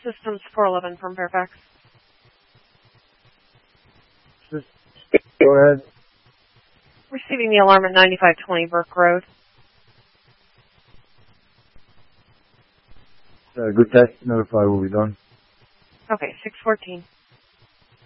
Systems 411 from Fairfax. Go ahead. Receiving the alarm at 9520 Burke Road. Good test. Notify will be done. Okay, 614.